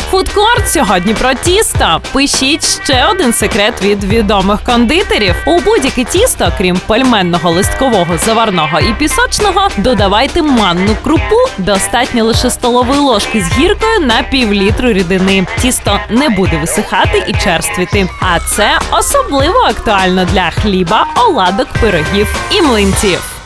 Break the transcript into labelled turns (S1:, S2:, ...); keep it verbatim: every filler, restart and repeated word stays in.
S1: Фудкорт сьогодні про тісто. Пишіть ще один секрет від відомих кондитерів. У будь-яке тісто, крім пельменного, листкового, заварного і пісочного, додавайте манну крупу. Достатньо лише столової ложки з гіркою на півлітру рідини. Тісто не буде висихати і черствіти. А це особливо актуально для хліба, оладок, пирогів і млинців.